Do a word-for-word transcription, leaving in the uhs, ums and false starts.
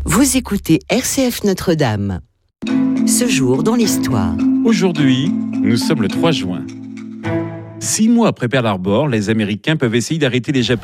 Vous écoutez R C F Notre-Dame. Ce jour dans l'histoire. Aujourd'hui, nous sommes le trois juin. Six mois après Pearl Harbor, les Américains peuvent essayer d'arrêter les Japonais.